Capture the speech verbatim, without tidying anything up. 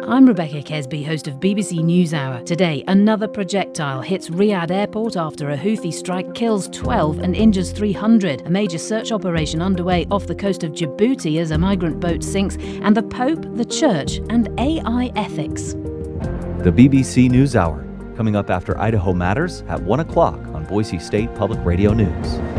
I'm Rebecca Kesby, host of B B C NewsHour. Today, another projectile hits Riyadh airport after a Houthi strike kills twelve and injures three hundred. A major search operation underway off the coast of Djibouti as a migrant boat sinks. And the Pope, the Church, and A I ethics. The B B C NewsHour, coming up after Idaho Matters at one o'clock on Boise State Public Radio News.